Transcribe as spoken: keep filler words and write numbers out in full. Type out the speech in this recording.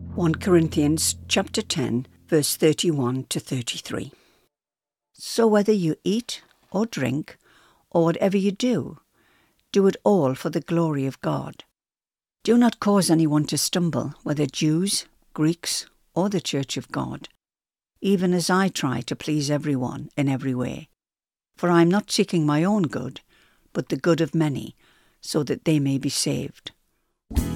First Corinthians chapter ten, verse thirty-one to thirty-three. So whether you eat or drink, or whatever you do, do it all for the glory of God. Do not cause anyone to stumble, whether Jews, Greeks, or the church of God, even as I try to please everyone in every way. For I am not seeking my own good, but the good of many, so that they may be saved.